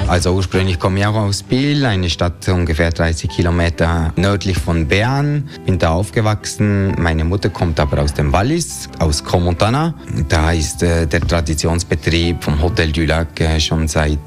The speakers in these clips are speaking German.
Also ursprünglich komme ich auch aus Biel, eine Stadt ungefähr 30 Kilometer nördlich von Bern. Bin da aufgewachsen. Meine Mutter kommt aber aus dem Wallis, aus Crans-Montana. Da ist der Traditionsbetrieb vom Hotel du Lac schon seit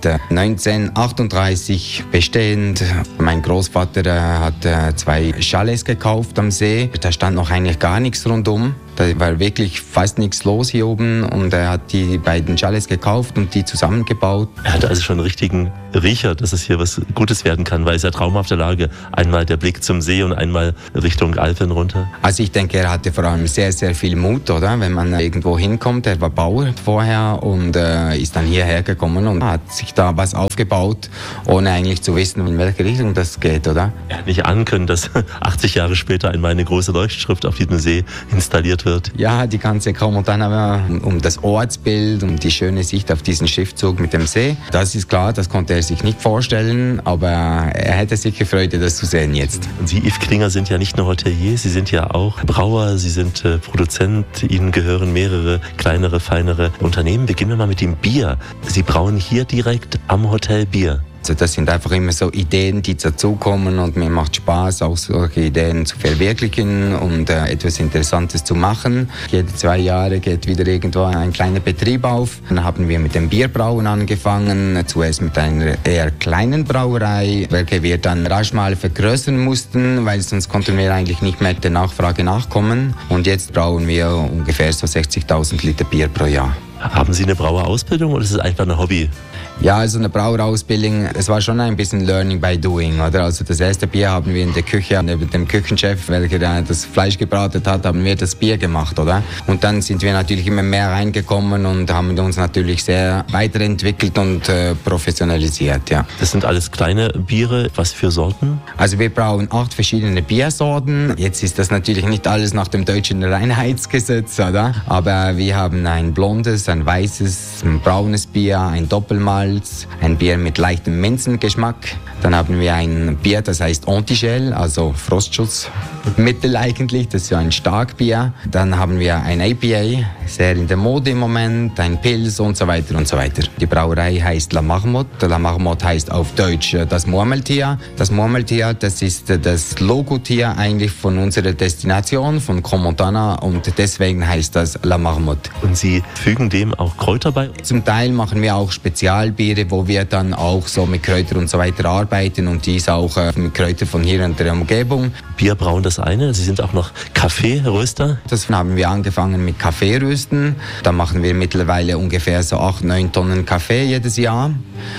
1938 bestehend. Mein Großvater hat 2 Chalets gekauft am See. Da stand noch eigentlich gar nichts rundum. Da war wirklich fast nichts los hier oben und er hat die beiden Chalets gekauft und die zusammengebaut. Er hatte also schon einen richtigen Riecher, dass es hier was Gutes werden kann, weil es ja traumhafte Lage. Einmal der Blick zum See und einmal Richtung Alpen runter. Also ich denke, er hatte vor allem sehr, sehr viel Mut, oder? Wenn man irgendwo hinkommt. Er war Bauer vorher und ist dann hierher gekommen und hat sich da was aufgebaut, ohne eigentlich zu wissen, in welche Richtung das geht, oder? Er hat nicht ahnen können, dass 80 Jahre später einmal eine große Leuchtschrift auf diesem See installiert wird. Ja, die ganze Crans-Montana um das Ortsbild, um die schöne Sicht auf diesen Schiffzug mit dem See. Das ist klar, das konnte er sich nicht vorstellen, aber er hätte sich gefreut, das zu sehen jetzt. Und Sie, Yves Klinger, sind ja nicht nur Hotelier, Sie sind ja auch Brauer, Sie sind Produzent, Ihnen gehören mehrere kleinere, feinere Unternehmen. Beginnen wir mal mit dem Bier. Sie brauen hier direkt am Hotel Bier. Also das sind einfach immer so Ideen, die dazukommen und mir macht Spaß, auch solche Ideen zu verwirklichen und etwas Interessantes zu machen. Jede 2 Jahre geht wieder irgendwo ein kleiner Betrieb auf. Dann haben wir mit dem Bierbrauen angefangen, zuerst mit einer eher kleinen Brauerei, welche wir dann rasch mal vergrößern mussten, weil sonst konnten wir eigentlich nicht mehr der Nachfrage nachkommen. Und jetzt brauen wir ungefähr so 60.000 Liter Bier pro Jahr. Haben Sie eine Brauerausbildung oder ist es einfach ein Hobby? Ja, also eine Brauerausbildung, es war schon ein bisschen Learning by Doing, oder? Also das erste Bier haben wir in der Küche, neben dem Küchenchef, welcher das Fleisch gebraten hat, haben wir das Bier gemacht, oder? Und dann sind wir natürlich immer mehr reingekommen und haben uns natürlich sehr weiterentwickelt und professionalisiert, ja. Das sind alles kleine Biere, was für Sorten? Also wir brauen 8 verschiedene Biersorten. Jetzt ist das natürlich nicht alles nach dem deutschen Reinheitsgesetz, oder? Aber wir haben ein blondes, ein weißes, ein braunes Bier, ein Doppelmalz, ein Bier mit leichtem Minzengeschmack. Dann haben wir ein Bier, das heißt Antigel, also Frostschutzmittel eigentlich. Das ist ja ein Starkbier. Dann haben wir ein IPA, sehr in der Mode im Moment, ein Pils und so weiter und so weiter. Die Brauerei heißt La Marmotte. La Marmotte heißt auf Deutsch das Murmeltier. Das Murmeltier, das ist das Logotier eigentlich von unserer Destination, von Crans-Montana, und deswegen heißt das La Marmotte. Und Sie fügen dem auch Kräuter bei? Zum Teil machen wir auch Spezialbiere, wo wir dann auch so mit Kräutern und so weiter arbeiten und dies auch mit Kräutern von hier in der Umgebung. Bierbrauen das eine, Sie sind auch noch Kaffeeröster? Das haben wir angefangen mit Kaffeerösten. Da machen wir mittlerweile ungefähr so 8-9 Tonnen Kaffee jedes Jahr.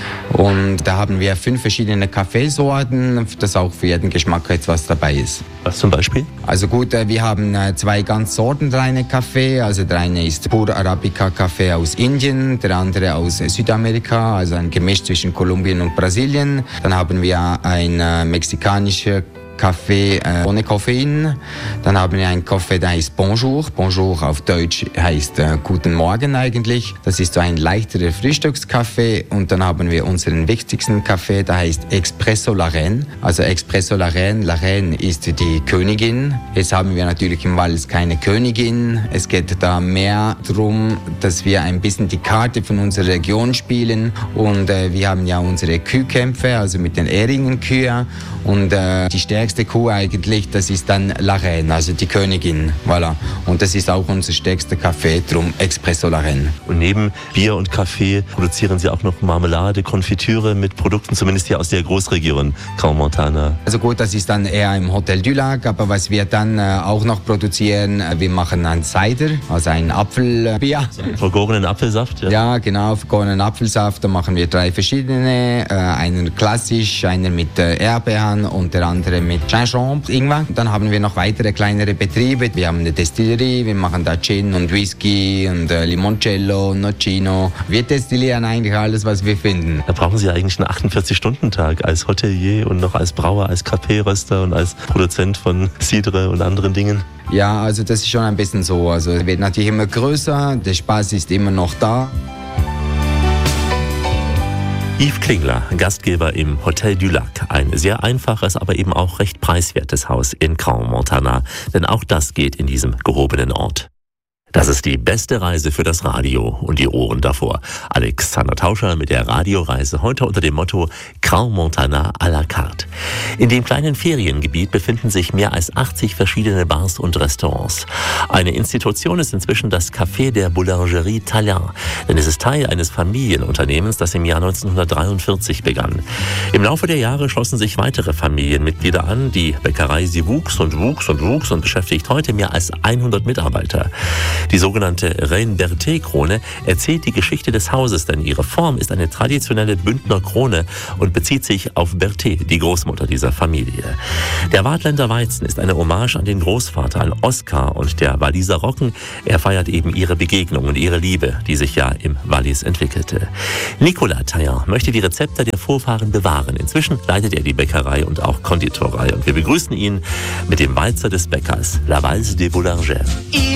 Und da haben wir 5 verschiedene Kaffeesorten, dass auch für jeden Geschmack etwas dabei ist. Was zum Beispiel? Also gut, wir haben 2 ganz sortenreine Kaffee. Also der eine ist Pur Arabica Kaffee aus Indien, der andere aus Südamerika, also ein Gemisch zwischen Kolumbien und Brasilien. Dann haben wir ein mexikanischer Kaffee ohne Koffein. Dann haben wir einen Kaffee, der heißt Bonjour. Bonjour auf Deutsch heißt Guten Morgen eigentlich. Das ist so ein leichterer Frühstückskaffee. Und dann haben wir unseren wichtigsten Kaffee, der heißt Espresso La Reine. Also Espresso La Reine. La Reine ist die Königin. Jetzt haben wir natürlich im Wallis keine Königin. Es geht da mehr darum, dass wir ein bisschen die Karte von unserer Region spielen. Und wir haben ja unsere Kühkämpfe, also mit den Ehringenkühen. Und die stärkste Kuh eigentlich, das ist dann La Reine, also die Königin. Voilà. Und das ist auch unser stärkster Kaffee, drum Espresso La Reine. Und neben Bier und Kaffee produzieren Sie auch noch Marmelade, Konfitüre mit Produkten, zumindest hier aus der Großregion Crans-Montana. Also gut, das ist dann eher im Hotel du Lac, aber was wir dann auch noch produzieren, wir machen einen Cider, also ein Apfelbier. Vergorenen Apfelsaft? Ja, ja genau, vergorenen Apfelsaft. Da machen wir 3 verschiedene, einer klassisch, einer mit Erdbeeren und der andere mit Gingembre, Ingwer. Dann haben wir noch weitere kleinere Betriebe. Wir haben eine Destillerie, wir machen da Gin und Whisky und Limoncello, Nocino. Wir destillieren eigentlich alles, was wir finden. Da brauchen Sie eigentlich einen 48-Stunden-Tag als Hotelier und noch als Brauer, als Kaffeeröster und als Produzent von Cidre und anderen Dingen. Ja, also das ist schon ein bisschen so. Also es wird natürlich immer größer, der Spaß ist immer noch da. Yves Klingler, Gastgeber im Hotel du Lac. Ein sehr einfaches, aber eben auch recht preiswertes Haus in Crans-Montana. Denn auch das geht in diesem gehobenen Ort. Das ist die beste Reise für das Radio und die Ohren davor. Alexander Tauscher mit der Radioreise heute unter dem Motto Grand Montana à la carte. In dem kleinen Feriengebiet befinden sich mehr als 80 verschiedene Bars und Restaurants. Eine Institution ist inzwischen das Café der Boulangerie Tallien, denn es ist Teil eines Familienunternehmens, das im Jahr 1943 begann. Im Laufe der Jahre schlossen sich weitere Familienmitglieder an. Die Bäckerei, sie wuchs und beschäftigt heute mehr als 100 Mitarbeiter. Die sogenannte Reine-Berthet-Krone erzählt die Geschichte des Hauses, denn ihre Form ist eine traditionelle Bündner Krone und bezieht sich auf Berthet, die Großmutter dieser Familie. Der Waadtländer Weizen ist eine Hommage an den Großvater, an Oskar, und der Walliser Roggen, er feiert eben ihre Begegnung und ihre Liebe, die sich ja im Wallis entwickelte. Nicolas Tallien möchte die Rezepte der Vorfahren bewahren. Inzwischen leitet er die Bäckerei und auch Konditorei und wir begrüßen ihn mit dem Walzer des Bäckers, La Valse des Boulangers.